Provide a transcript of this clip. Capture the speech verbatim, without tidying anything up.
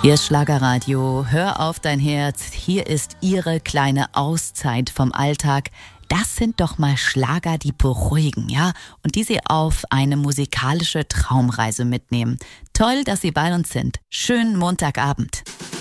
Hier ist Schlagerradio. Hör auf dein Herz. Hier ist Ihre kleine Auszeit vom Alltag. Das sind doch mal Schlager, die beruhigen, ja? Und die Sie auf eine musikalische Traumreise mitnehmen. Toll, dass Sie bei uns sind. Schönen Montagabend.